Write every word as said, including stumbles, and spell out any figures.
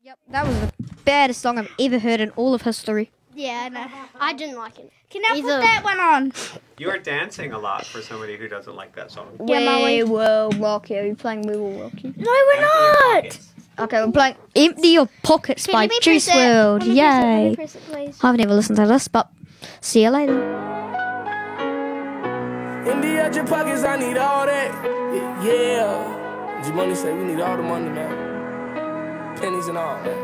Yep, that was the baddest song I've ever heard in all of history. Yeah, I know. I didn't like it. Can I Either. put that one on? You are dancing a lot for somebody who doesn't like that song. Yeah, Molly. We will rock you. We're playing We Will Rock You. No, we're not. Okay, we're playing Empty Your Pockets Can by you let me Juice press it? world. Let me press it, let me Yay. press it, please. I've never listened to this, but see you later. In the edge of pockets, I need all that. Yeah. G-Money say we need all the money, man. Pennies and all, man.